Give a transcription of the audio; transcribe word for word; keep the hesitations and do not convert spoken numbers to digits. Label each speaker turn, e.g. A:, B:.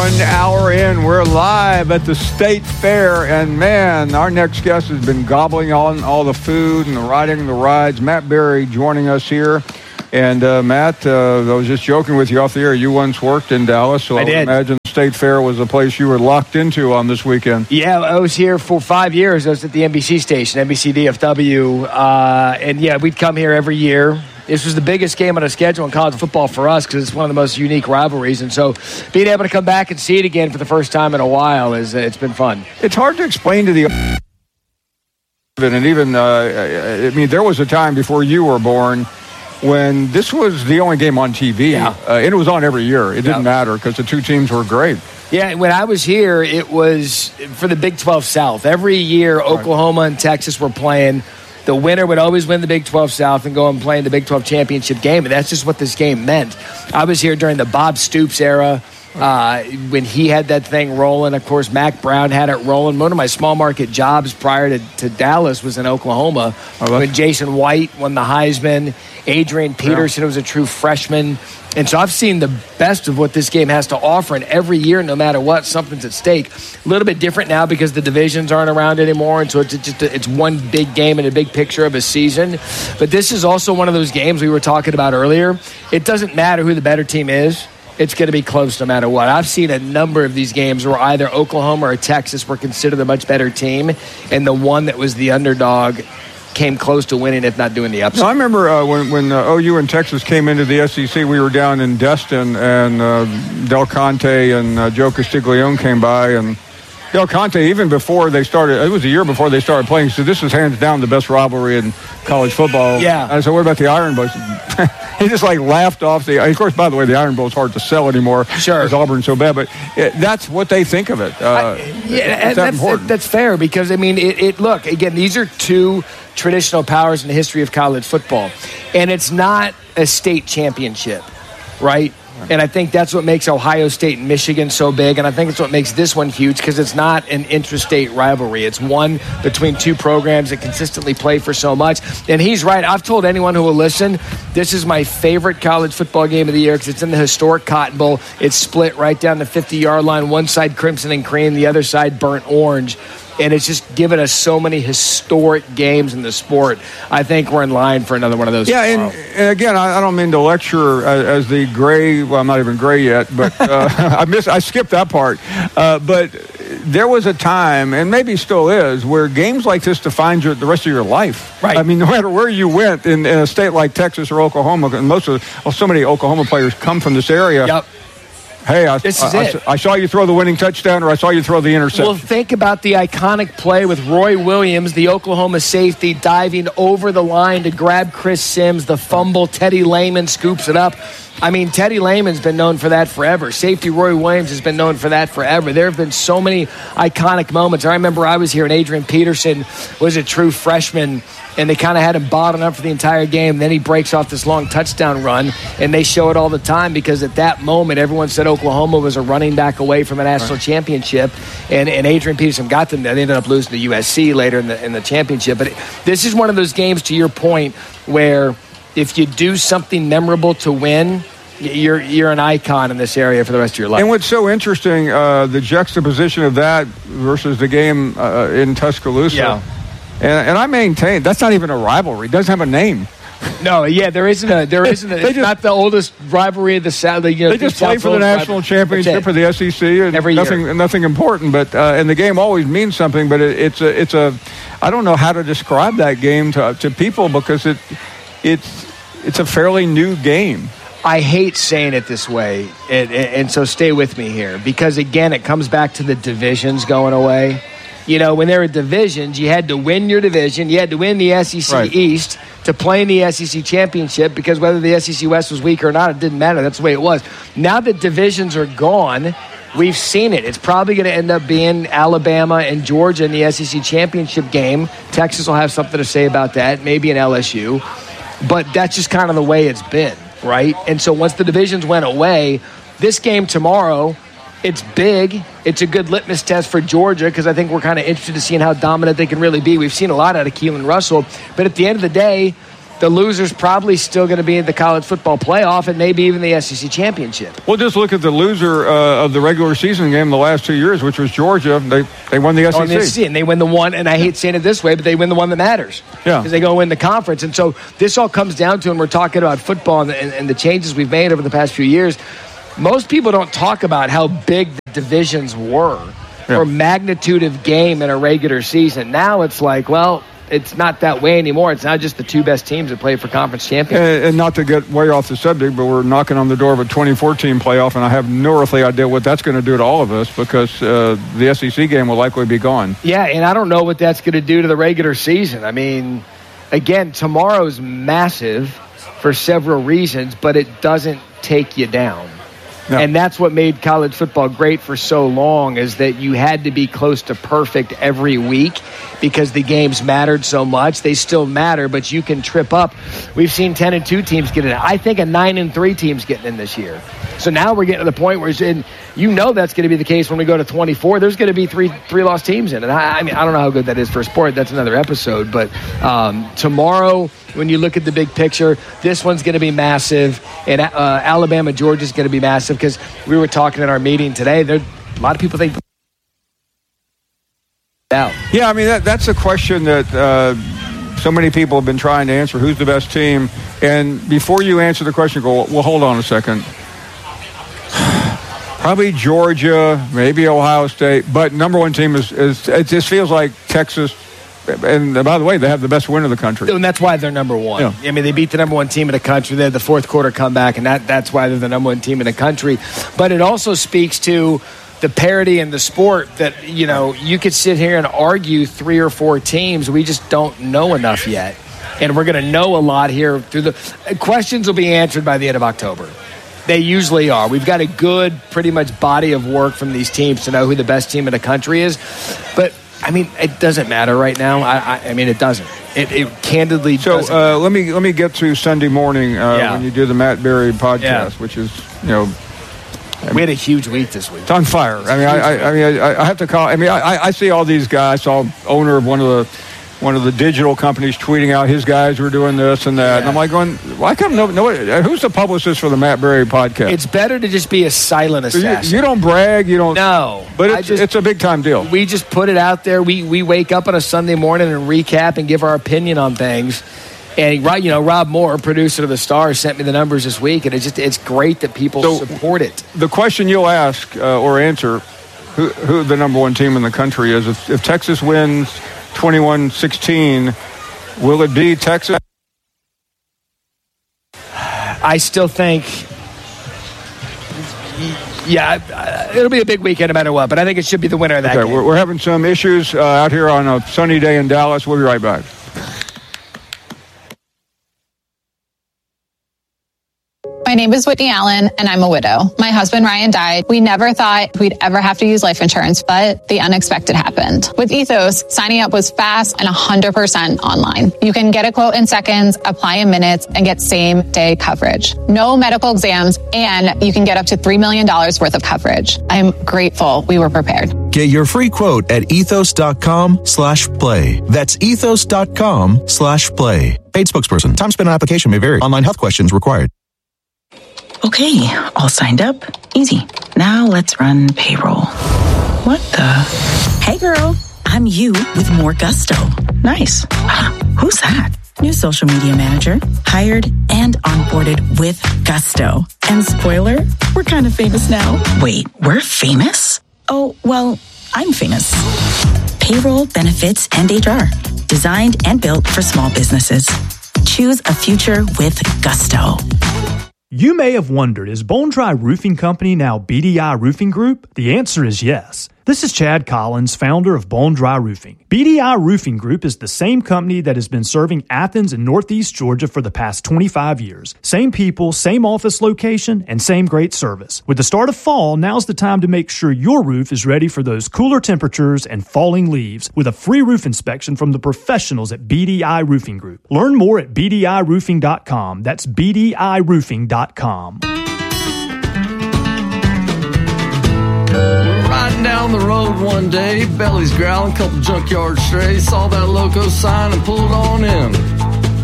A: One hour in, we're live at the State Fair, and man, our next guest has been gobbling on all the food and the riding and the rides. Matt Berry joining us here. And uh, Matt, uh, I was just joking with you off the air. You once worked in Dallas, so I, I would imagine State Fair was a place you were locked into on this weekend.
B: Yeah, I was here for five years. I was at the N B C station, N B C D F W, uh, and yeah, we'd come here every year. This was the biggest game on the schedule in college football for us because it's one of the most unique rivalries. And so being able to come back and see it again for the first time in a while, is it's been fun.
A: It's hard to explain to the... And even, uh, I mean, there was a time before you were born when this was the only game on T V.
B: Yeah.
A: Uh, and it was on every year. It didn't yeah. matter because the two teams were great.
B: Yeah, when I was here, it was for the Big twelve South. Every year, right. Oklahoma and Texas were playing. The winner would always win the Big twelve South and go and play in the Big twelve championship game, and that's just what this game meant. I was here during the Bob Stoops era uh, when he had that thing rolling. Of course, Mac Brown had it rolling. One of my small market jobs prior to, to Dallas was in Oklahoma oh, when Jason White won the Heisman. Adrian Peterson yeah. was a true freshman. And so I've seen the best of what this game has to offer, and every year, no matter what, something's at stake. A little bit different now because the divisions aren't around anymore, and so it's just a, it's one big game and a big picture of a season. But this is also one of those games we were talking about earlier. It doesn't matter who the better team is. It's going to be close no matter what. I've seen a number of these games where either Oklahoma or Texas were considered a much better team, and the one that was the underdog came close to winning, if not doing the upset.
A: No, I remember uh, when, when uh, O U and Texas came into the S E C, we were down in Destin, and uh, Del Conte and uh, Joe Castiglione came by, and Del Conte, even before they started, it was a year before they started playing, so this is hands down the best rivalry in college football.
B: Yeah.
A: And so what about the Iron Bowl? He just like laughed off the, of course, by the way, the Iron Bowl is hard to sell anymore.
B: Sure.
A: Because Auburn's so bad, but it, that's what they think of it. Uh,
B: I, yeah,
A: that
B: that's,
A: important.
B: that's fair because, I mean, it, it look, again, these are two traditional powers in the history of college football, and it's not a state championship, right? And I think that's what makes Ohio State and Michigan so big, and I think it's what makes this one huge because it's not an intrastate rivalry. It's one between two programs that consistently play for so much. And he's right. I've told anyone who will listen, this is my favorite college football game of the year because it's in the historic Cotton Bowl. It's split right down the fifty-yard line, one side crimson and cream, the other side burnt orange. And it's just given us so many historic games in the sport. I think we're in line for another one of those.
A: Yeah, and, and again, I, I don't mean to lecture as, as the gray. Well, I'm not even gray yet, but uh, I missed. I skipped that part. Uh, but there was a time, and maybe still is, where games like this defined your, the rest of your life.
B: Right.
A: I mean, no matter where you went in, in a state like Texas or Oklahoma, and most of well, so many Oklahoma players come from this area.
B: Yep.
A: Hey, I,
B: this is
A: I,
B: it.
A: I, I saw you throw the winning touchdown, or I saw you throw the interception.
B: Well, think about the iconic play with Roy Williams, the Oklahoma safety, diving over the line to grab Chris Sims. The fumble, Teddy Lehman scoops it up. I mean, Teddy Lehman's been known for that forever. Safety Roy Williams has been known for that forever. There have been so many iconic moments. I remember I was here, and Adrian Peterson was a true freshman, and they kind of had him bottled up for the entire game. Then he breaks off this long touchdown run, and they show it all the time because at that moment, everyone said Oklahoma was a running back away from a national right. championship, and, and Adrian Peterson got them there. They ended up losing to U S C later in the in the championship. But it, this is one of those games, to your point, where if you do something memorable to win, you're you're an icon in this area for the rest of your life.
A: And what's so interesting, uh, the juxtaposition of that versus the game uh, in Tuscaloosa.
B: Yeah.
A: And, and I maintain that's not even a rivalry. It doesn't have a name.
B: No, yeah, there isn't a there isn't a, it's just, not the oldest rivalry of the South. You know,
A: they just play for the national championship for the S E C and
B: every
A: nothing
B: year.
A: nothing important. But uh, and the game always means something. But it, it's a it's a I don't know how to describe that game to to people because it it's it's a fairly new game.
B: I hate saying it this way, and, and so stay with me here because again, it comes back to the divisions going away. You know, when there were divisions, you had to win your division. You had to win the S E C right. East to play in the S E C championship because whether the S E C West was weak or not, it didn't matter. That's the way it was. Now that divisions are gone, we've seen it. It's probably going to end up being Alabama and Georgia in the S E C championship game. Texas will have something to say about that, maybe an L S U. But that's just kind of the way it's been, right? And so once the divisions went away, this game tomorrow, it's big. It's a good litmus test for Georgia because I think we're kind of interested to seeing how dominant they can really be. We've seen a lot out of Keelan Russell. But at the end of the day, the loser's probably still going to be in the college football playoff and maybe even the S E C championship.
A: Well, just look at the loser uh, of the regular season game the last two years, which was Georgia. They they won the S E C.
B: Oh, the S E C, and they win the one, and I hate saying it this way, but they win the one that matters.
A: Yeah.
B: Because they go win the conference. And so this all comes down to, and we're talking about football and the, and, and the changes we've made over the past few years, most people don't talk about how big the divisions were
A: yeah.
B: or magnitude of game in a regular season. Now it's like, well, it's not that way anymore. It's not just the two best teams that play for conference championships.
A: And, and not to get way off the subject, but we're knocking on the door of a twenty fourteen playoff, and I have no earthly idea what that's going to do to all of us because uh, the S E C game will likely be gone.
B: Yeah, and I don't know what that's going to do to the regular season. I mean, again, tomorrow's massive for several reasons, but it doesn't take you down. No. And that's what made college football great for so long, is that you had to be close to perfect every week because the games mattered so much. They still matter, but you can trip up. We've seen ten and two teams get in. I think a nine and three team's getting in this year. So now we're getting to the point where it's in, you know that's going to be the case when we go to twenty-four. There's going to be three three lost teams in it. I, I mean, I don't know how good that is for a sport. That's another episode. But um, tomorrow, when you look at the big picture, this one's going to be massive. And uh, Alabama, Georgia's going to be massive because we were talking in our meeting today. There, a lot of people think. Out.
A: Yeah, I mean, that, that's a question that uh, so many people have been trying to answer. Who's the best team? And before you answer the question, go, well, hold on a second. Probably Georgia, maybe Ohio State, but number one team is, is it just feels like Texas. And by the way, they have the best win of the country.
B: And that's why they're number one.
A: Yeah.
B: I mean, they beat the number one team in the country. They had the fourth quarter comeback, and that, that's why they're the number one team in the country. But it also speaks to the parity in the sport that, you know, you could sit here and argue three or four teams. We just don't know enough yet. And we're going to know a lot here through the questions will be answered by the end of October. They usually are. We've got a good, pretty much body of work from these teams to know who the best team in the country is. But, I mean, it doesn't matter right now. I, I, I mean, it doesn't. It, it candidly
A: so,
B: doesn't.
A: So uh, let me let me get to Sunday morning uh, yeah. when you do the Matt Berry podcast, yeah. which is, you know.
B: I mean, we had a huge week this week.
A: It's on fire. I mean, I, I, I mean, I, I have to call. I mean, I, I see all these guys. I saw owner of one of the one of the digital companies tweeting out his guys were doing this and that, yeah. and I'm like going, why come no? no who's the publicist for the Matt Berry podcast?
B: It's better to just be a silent assassin.
A: You, you don't brag. You don't.
B: No,
A: but it's, just, it's a big time deal.
B: We just put it out there. We we wake up on a Sunday morning and recap and give our opinion on things. And, you know, Rob Moore, producer of The Star, sent me the numbers this week, and it's just it's great that people so support it.
A: The question you'll ask uh, or answer, who, who the number one team in the country is, if, if Texas wins twenty-one sixteen, will it be Texas?
B: I still think, yeah, it'll be a big weekend no matter what, but I think it should be the winner of that
A: okay,
B: game.
A: We're, we're having some issues uh, out here on a sunny day in Dallas. We'll be right back.
C: My name is Whitney Allen, and I'm a widow. My husband, Ryan, died. We never thought we'd ever have to use life insurance, but the unexpected happened. With Ethos, signing up was fast and one hundred percent online. You can get a quote in seconds, apply in minutes, and get same-day coverage. No medical exams, and you can get up to three million dollars worth of coverage. I'm grateful we were prepared.
D: Get your free quote at ethos.com slash play. That's ethos.com slash play. Paid spokesperson. Time spent on application may vary. Online health questions required.
E: Okay, all signed up. Easy. Now let's run payroll. What the? Hey girl, I'm you with more gusto. Nice. Who's that? New social media manager. Hired and onboarded with gusto. And spoiler, we're kind of famous now. Wait, we're famous? Oh, well, I'm famous. Payroll, benefits, and H R. Designed and built for small businesses. Choose a future with gusto.
F: You may have wondered, is Bone Dry Roofing Company now B D I Roofing Group? The answer is yes. This is Chad Collins, founder of Bone Dry Roofing. B D I Roofing Group is the same company that has been serving Athens and Northeast Georgia for the past twenty-five years. Same people, same office location, and same great service. With the start of fall, now's the time to make sure your roof is ready for those cooler temperatures and falling leaves with a free roof inspection from the professionals at B D I Roofing Group. Learn more at b d i roofing dot com. That's b d i roofing dot com.
G: Riding down the road one day, belly's growling, couple junkyard strays, saw that loco sign and pulled on in.